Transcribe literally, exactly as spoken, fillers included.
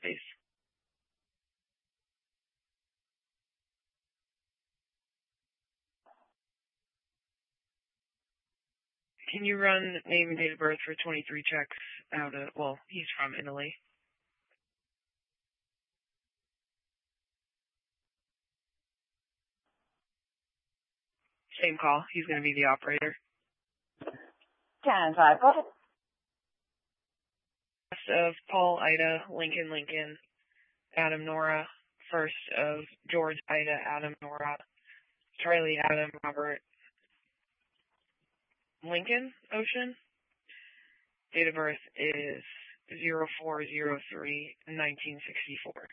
please. Can you run name and date of birth for twenty-three checks out of, well, he's from Italy. Same call. He's going to be the operator. ten five, go ahead. Last of Paul, Ida, Lincoln, Lincoln, Adam, Nora. First of George, Ida, Adam, Nora. Charlie, Adam, Robert, Lincoln, Ocean. Date of birth is zero four zero three nineteen sixty-four.